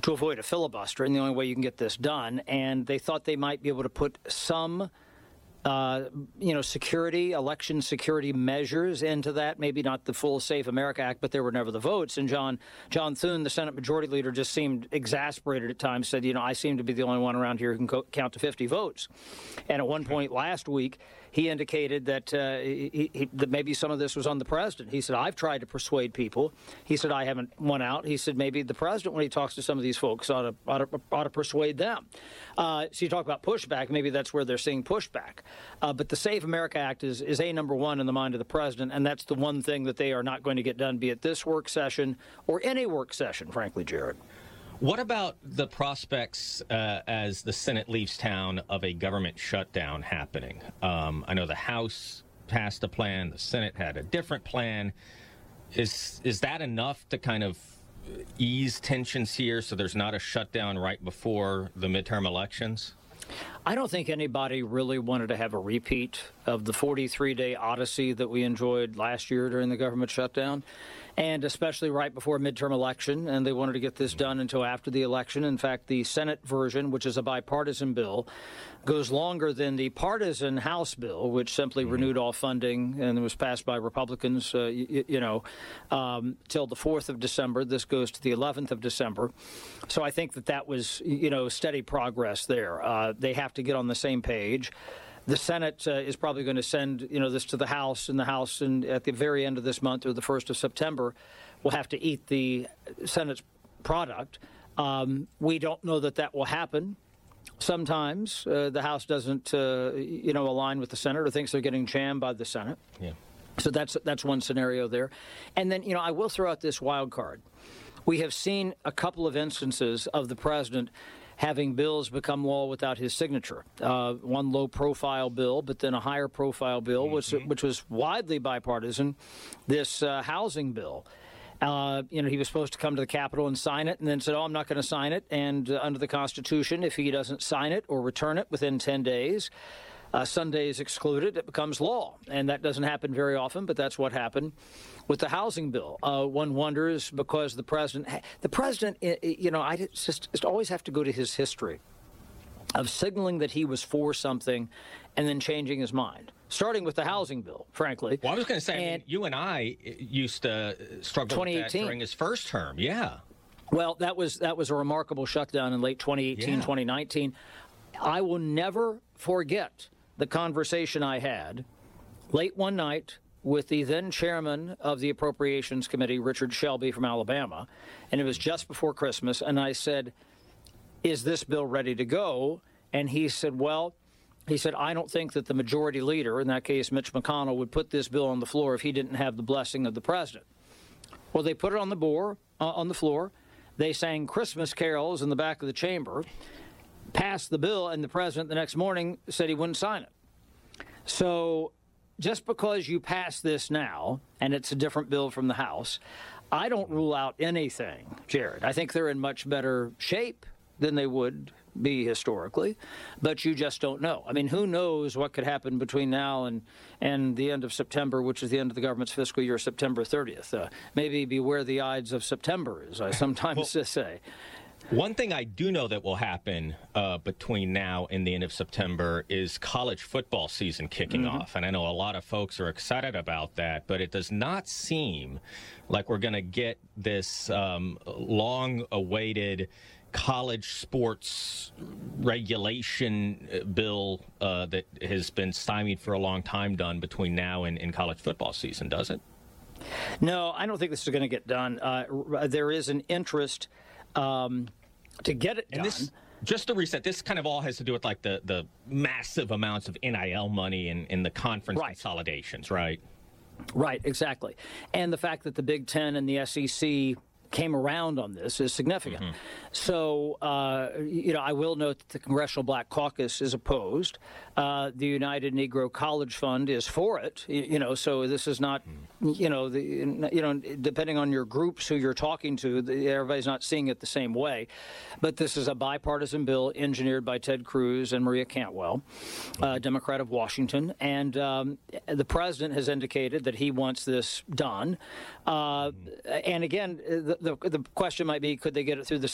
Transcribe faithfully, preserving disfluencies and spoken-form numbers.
to avoid a filibuster, and the only way you can get this done. And they thought they might be able to put some Uh, you know, security, election security measures into that. Maybe not the full Safe America Act, but there were never the votes. And John John Thune, the Senate Majority Leader, just seemed exasperated at times, said, you know, I seem to be the only one around here who can co- count to fifty votes. And at one point last week, he indicated that, uh, he, he, that maybe some of this was on the president. He said, I've tried to persuade people. He said, I haven't won out. He said, maybe the president, when he talks to some of these folks, ought to, ought to, ought to persuade them. Uh, so you talk about pushback. Maybe that's where they're seeing pushback. Uh, but the Safe America Act is, is a number one in the mind of the president, and that's the one thing that they are not going to get done, be it this work session or any work session, frankly, Jared. What about the prospects uh, as the Senate leaves town of a government shutdown happening? Um, I know the House passed a plan, the Senate had a different plan. Is is that enough to kind of ease tensions here so there's not a shutdown right before the midterm elections? I don't think anybody really wanted to have a repeat of the forty-three day odyssey that we enjoyed last year during the government shutdown, and especially right before a midterm election, and they wanted to get this done until after the election. In fact, the Senate version, which is a bipartisan bill, goes longer than the partisan House bill, which simply mm-hmm. renewed all funding and was passed by Republicans, uh, you, you know, um, till the fourth of December. This goes to the eleventh of December. So I think that that was, you know, steady progress there. Uh, they have to get on the same page. The Senate uh, is probably going to send, you know, this to the House, and the House, and at the very end of this month or the first of September, will have to eat the Senate's product. Um, we don't know that that will happen. Sometimes uh, the House doesn't, uh, you know, align with the Senate or thinks they're getting jammed by the Senate. Yeah. So that's that's one scenario there. And then, you know, I will throw out this wild card. We have seen a couple of instances of the president having bills become law without his signature. Uh, one low-profile bill, but then a higher-profile bill, mm-hmm. which, which was widely bipartisan, this uh, housing bill. Uh, you know, he was supposed to come to the Capitol and sign it, and then said, oh, I'm not going to sign it. And uh, under the Constitution, if he doesn't sign it or return it within ten days, uh, Sunday is excluded, it becomes law. And that doesn't happen very often, but that's what happened with the housing bill. Uh, one wonders, because the president, the president, you know, I just, just always have to go to his history of signaling that he was for something and then changing his mind, starting with the housing bill, frankly. Well, I was going to say, and I mean, you and I used to struggle with that during his first term. Yeah. Well, that was that was a remarkable shutdown in late twenty eighteen, yeah. twenty nineteen. I will never forget the conversation I had late one night with the then chairman of the Appropriations Committee, Richard Shelby from Alabama, and it was just before Christmas, and I said, is this bill ready to go? And he said, well, he said, I don't think that the majority leader, in that case Mitch McConnell, would put this bill on the floor if he didn't have the blessing of the president. Well, they put it on the board, uh, on the floor. They sang Christmas carols in the back of the chamber, passed the bill, and the president the next morning said he wouldn't sign it. So just because you pass this now, and it's a different bill from the House, I don't rule out anything, Jared. I think they're in much better shape than they would be historically, but you just don't know. I mean, who knows what could happen between now and, and the end of September, which is the end of the government's fiscal year, September thirtieth. Uh, maybe beware the Ides of September, as I sometimes well, say. One thing I do know that will happen uh, between now and the end of September is college football season kicking mm-hmm. off. And I know a lot of folks are excited about that, but it does not seem like we're going to get this um, long-awaited college sports regulation bill uh, that has been stymied for a long time done between now and, and college football season, does it? No, I don't think this is going to get done. Uh, there is an interest um, to get it and done. This, just to reset, this kind of all has to do with like the, the massive amounts of N I L money and, and the conference right. consolidations, right? Right, exactly. And the fact that the Big Ten and the S E C came around on this is significant. Mm-hmm. So, uh, you know, I will note that the Congressional Black Caucus is opposed. Uh, the United Negro College Fund is for it. You, you know, so this is not, mm. you know, the, you know, depending on your groups who you're talking to, the, everybody's not seeing it the same way. But this is a bipartisan bill engineered by Ted Cruz and Maria Cantwell, uh, Democrat of Washington. And um, the president has indicated that he wants this done. Uh, and again, the, the, the question might be, could they get it through the